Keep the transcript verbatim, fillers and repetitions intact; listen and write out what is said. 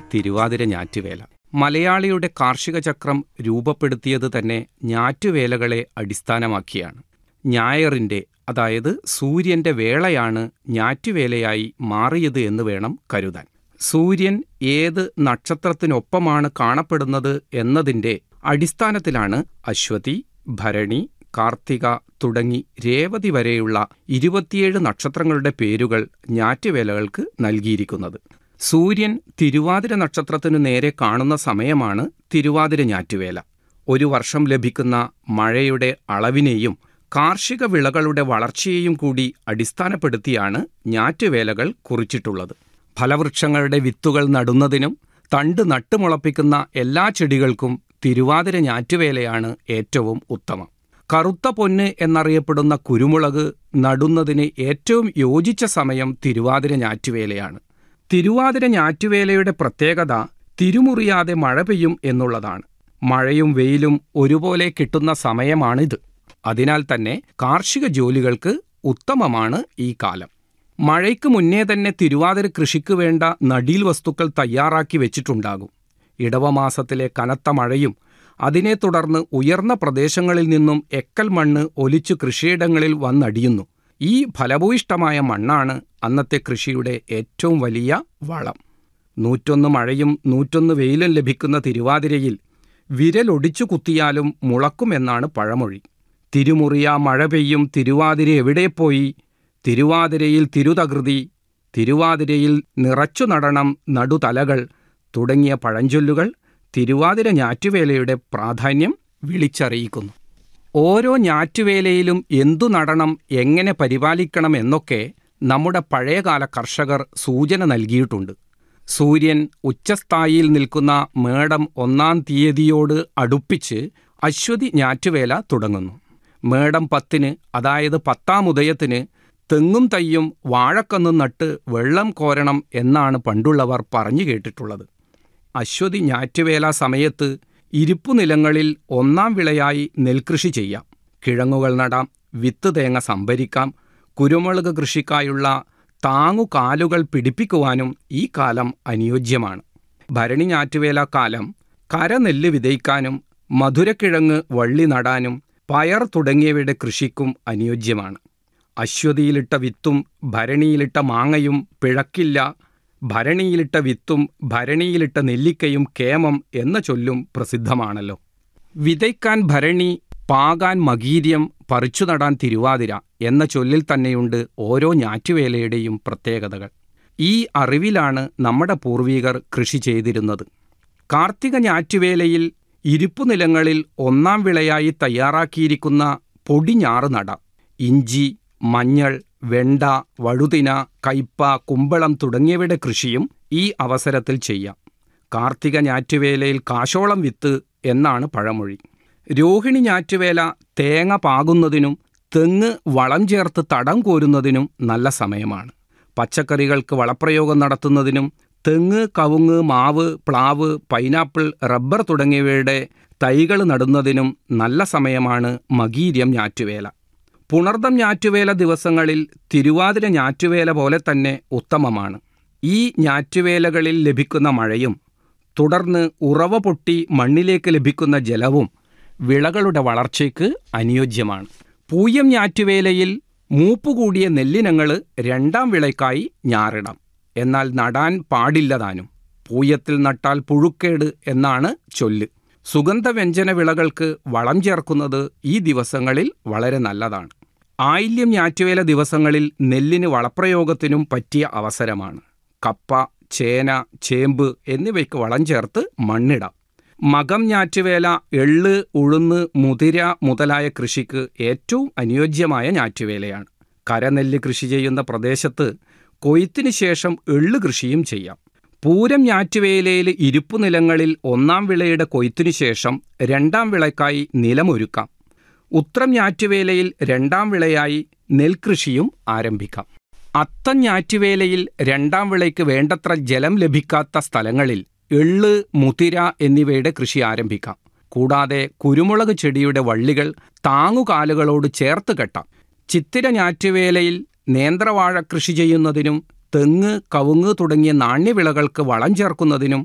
തിരുവാതിര ഞാറ്റുവേല. മലയാളിയുടെ കാർഷിക ചക്രം രൂപപ്പെടുത്തിയത് തന്നെ ഞാറ്റുവേലകളെ അടിസ്ഥാനമാക്കിയാണ്. ഞായറിൻ്റെ, അതായത് സൂര്യൻ്റെ വേളയാണ് ഞാറ്റുവേലയായി മാറിയത് എന്ന് വേണം കരുതാൻ. സൂര്യൻ ഏത് നക്ഷത്രത്തിനൊപ്പമാണ് കാണപ്പെടുന്നത് എന്നതിൻ്റെ അടിസ്ഥാനത്തിലാണ് അശ്വതി, ഭരണി, കാർത്തിക തുടങ്ങി രേവതി വരെയുള്ള ഇരുപത്തിയേഴ് നക്ഷത്രങ്ങളുടെ പേരുകൾ ഞാറ്റുവേലകൾക്ക് നൽകിയിരിക്കുന്നത്. സൂര്യൻ തിരുവാതിര നക്ഷത്രത്തിനു നേരെ കാണുന്ന സമയമാണ് തിരുവാതിര ഞാറ്റുവേല. ഒരു വർഷം ലഭിക്കുന്ന മഴയുടെ അളവിനെയും കാർഷിക വിളകളുടെ വളർച്ചയെയും കൂടി അടിസ്ഥാനപ്പെടുത്തിയാണ് ഞാറ്റുവേലകൾ കുറിച്ചിട്ടുള്ളത്. ഫലവൃക്ഷങ്ങളുടെ വിത്തുകൾ നടുന്നതിനും തണ്ട് നട്ടുമുളപ്പിക്കുന്ന എല്ലാ ചെടികൾക്കും തിരുവാതിര ഞാറ്റുവേലയാണ് ഏറ്റവും ഉത്തമം. കറുത്ത പൊന്ന് എന്നറിയപ്പെടുന്ന കുരുമുളക് നടുന്നതിന് ഏറ്റവും യോജിച്ച സമയം തിരുവാതിര ഞാറ്റുവേലയാണ്. തിരുവാതിര ഞാറ്റുവേലയുടെ പ്രത്യേകത തിരുമുറിയാതെ മഴ പെയ്യും എന്നുള്ളതാണ്. മഴയും വെയിലും ഒരുപോലെ കിട്ടുന്ന സമയമാണിത്. അതിനാൽ തന്നെ കാർഷിക ജോലികൾക്ക് ഉത്തമമാണ് ഈ കാലം. മഴയ്ക്ക് മുന്നേ തന്നെ തിരുവാതിര കൃഷിക്ക് വേണ്ട നടീൽ വസ്തുക്കൾ തയ്യാറാക്കി വെച്ചിട്ടുണ്ടാകും. ഇടവമാസത്തിലെ കനത്ത മഴയും അതിനെ തുടർന്ന് ഉയർന്ന പ്രദേശങ്ങളിൽ നിന്നും എക്കൽ മണ്ണ് ഒലിച്ചു കൃഷിയിടങ്ങളിൽ വന്നടിയുന്നു. ഈ ഫലഭൂയിഷ്ടമായ മണ്ണാണ് അന്നത്തെ കൃഷിയുടെ ഏറ്റവും വലിയ വളം. നൂറ്റൊന്ന് മഴയും നൂറ്റൊന്ന് വെയിലും ലഭിക്കുന്ന തിരുവാതിരയിൽ വിരലൊടിച്ചു കുത്തിയാലും മുളക്കുമെന്നാണ് പഴമൊഴി. തിരുമുറിയ മഴ പെയ്യും തിരുവാതിര എവിടെ പോയി, തിരുവാതിരയിൽ തിരുതകൃതി, തിരുവാതിരയിൽ നിറച്ചു നടണം നടുതലകൾ തുടങ്ങിയ പഴഞ്ചൊല്ലുകൾ തിരുവാതിര ഞാറ്റുവേലയുടെ പ്രാധാന്യം വിളിച്ചറിയിക്കുന്നു. ഓരോ ഞാറ്റുവേലയിലും എന്തു നടണം, എങ്ങനെ പരിപാലിക്കണം എന്നൊക്കെ നമ്മുടെ പഴയകാല കർഷകർ സൂചന നൽകിയിട്ടുണ്ട്. സൂര്യൻ ഉച്ചസ്ഥായിയിൽ നിൽക്കുന്ന മേടം ഒന്നാം തീയതിയോട് അടുപ്പിച്ച് അശ്വതി ഞാറ്റുവേല തുടങ്ങുന്നു. മേടം പത്തിന്, അതായത് പത്താം ഉദയത്തിന് തെങ്ങും തയ്യും വാഴക്കന്നും നട്ട് വെള്ളം കോരണം എന്നാണ് പണ്ടുള്ളവർ പറഞ്ഞു കേട്ടിട്ടുള്ളത്. അശ്വതി ഞാറ്റുവേല സമയത്ത് ഇരിപ്പുനിലങ്ങളിൽ ഒന്നാം വിളയായി നെൽകൃഷി ചെയ്യാം, കിഴങ്ങുകൾ നടാം, വിത്ത് തേങ്ങ സംഭരിക്കാം. കുരുമുളക് കൃഷിക്കായുള്ള താങ്ങുകാലുകൾ പിടിപ്പിക്കുവാനും ഈ കാലം അനുയോജ്യമാണ്. ഭരണി ഞാറ്റുവേല കാലം കരനെല്ല് വിതയ്ക്കാനും മധുരക്കിഴങ്ങ് വള്ളി നടാനും പയർ തുടങ്ങിയവയുടെ കൃഷിക്കും അനുയോജ്യമാണ്. അശ്വതിയിലിട്ട വിത്തും ഭരണിയിലിട്ട മാങ്ങയും പിഴക്കില്ല, ഭരണിയിലിട്ട വിത്തും ഭരണിയിലിട്ട നെല്ലിക്കയും കേമം എന്ന ചൊല്ലും പ്രസിദ്ധമാണല്ലോ. വിതയ്ക്കാൻ ഭരണി, പാകാൻ മകീര്യം, പറിച്ചു നടാൻ തിരുവാതിര എന്ന ചൊല്ലിൽ തന്നെയുണ്ട് ഓരോ ഞാറ്റുവേലയുടെയും പ്രത്യേകതകൾ. ഈ അറിവിലാണ് നമ്മുടെ പൂർവികർ കൃഷി ചെയ്തിരുന്നത്. കാർത്തിക ഞാറ്റുവേലയിൽ ഇരിപ്പുനിലങ്ങളിൽ ഒന്നാം വിളയായി തയ്യാറാക്കിയിരിക്കുന്ന പൊടിഞ്ഞാറ് നടാം. ഇഞ്ചി, മഞ്ഞൾ, വെണ്ട, വഴുതിന, കയ്പ, കുമ്പളം തുടങ്ങിയവയുടെ കൃഷിയും ഈ അവസരത്തിൽ ചെയ്യാം. കാർത്തിക ഞാറ്റുവേലയിൽ കാശോളം വിത്ത് എന്നാണ് പഴമൊഴി. രോഹിണി ഞാറ്റുവേല തേങ്ങ പാകുന്നതിനും തെങ്ങ് വളം ചേർത്ത് തടം കോരുന്നതിനും നല്ല സമയമാണ്. പച്ചക്കറികൾക്ക് വളപ്രയോഗം നടത്തുന്നതിനും തെങ്ങ്, കവുങ്ങ്, മാവ്, പ്ലാവ്, പൈനാപ്പിൾ, റബ്ബർ തുടങ്ങിയവയുടെ തൈകൾ നടുന്നതിനും നല്ല സമയമാണ് മകീര്യം ഞാറ്റുവേല. പുണർദം ഞാറ്റുവേല ദിവസങ്ങളിൽ തിരുവാതിര ഞാറ്റുവേല പോലെ തന്നെ ഉത്തമമാണ്. ഈ ഞാറ്റുവേലകളിൽ ലഭിക്കുന്ന മഴയും തുടർന്ന് ഉറവ പൊട്ടി മണ്ണിലേക്ക് ലഭിക്കുന്ന ജലവും വിളകളുടെ വളർച്ചയ്ക്ക് അനുയോജ്യമാണ്. പൂയം ഞാറ്റുവേലയിൽ മൂപ്പുകൂടിയ നെല്ലിനങ്ങൾ രണ്ടാം വിളയ്ക്കായി ഞാറിടാം. എന്നാൽ നടാൻ പാടില്ലതാനും. പൂയത്തിൽ നട്ടാൽ പുഴുക്കേട് എന്നാണ് ചൊല്ല്. സുഗന്ധവ്യഞ്ജന വിളകൾക്ക് വളം ചേർക്കുന്നത് ഈ ദിവസങ്ങളിൽ വളരെ നല്ലതാണ്. ആയില്യം ഞാറ്റുവേല ദിവസങ്ങളിൽ നെല്ലിന് വളപ്രയോഗത്തിനും പറ്റിയ അവസരമാണ്. കപ്പ, ചേന, ചേമ്പ് എന്നിവയ്ക്ക് വളം ചേർത്ത് മണ്ണിടാം. മകം ഞാറ്റുവേല എള്ള്, ഉഴുന്ന്, മുതിര മുതലായ കൃഷിക്ക് ഏറ്റവും അനുയോജ്യമായ ഞാറ്റുവേലയാണ്. കരനെല്ല് കൃഷി ചെയ്യുന്ന പ്രദേശത്ത് കൊയ്ത്തിന് ശേഷം എള്ള് കൃഷിയും ചെയ്യാം. പൂരം ഞാറ്റുവേലയിൽ ഇരിപ്പുനിലങ്ങളിൽ ഒന്നാം വിളയുടെ കൊയ്ത്തിനു ശേഷം രണ്ടാം വിളയ്ക്കായി നിലമൊരുക്കാം. ഉത്രം ഞാറ്റുവേലയിൽ രണ്ടാം വിളയായി നെൽകൃഷിയും ആരംഭിക്കാം. അത്തം ഞാറ്റുവേലയിൽ രണ്ടാം വിളയ്ക്ക് വേണ്ടത്ര ജലം ലഭിക്കാത്ത സ്ഥലങ്ങളിൽ എള്ള്, മുതിര എന്നിവയുടെ കൃഷി ആരംഭിക്കാം. കൂടാതെ കുരുമുളക് ചെടിയുടെ വള്ളികൾ താങ്ങുകാലുകളോട് ചേർത്ത് കെട്ടാം. ചിത്തിര ഞാറ്റുവേലയിൽ നേന്ത്രവാഴ കൃഷി ചെയ്യുന്നതിനും തെങ്ങ്, കവുങ്ങ് തുടങ്ങിയ നാണ്യവിളകൾക്ക് വളം ചേർക്കുന്നതിനും